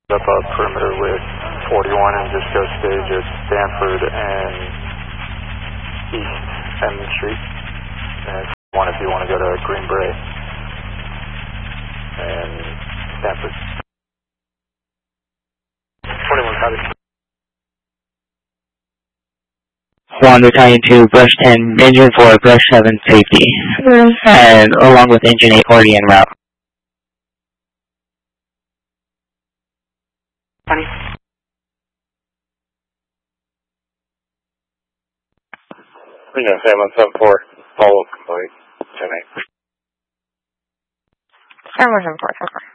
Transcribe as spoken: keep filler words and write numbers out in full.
Up a perimeter with forty-one and just go stage at Stanford and East M Street. And one if you want to go to Green Beret and Stanford. twenty-one, copy. One Battalion two, Brush ten, Engine four, Brush seven, safety. Mm. And along with Engine eight forty en route. twenty. We got seven seven four, follow complete, ten eight. seven one seven four, seven four.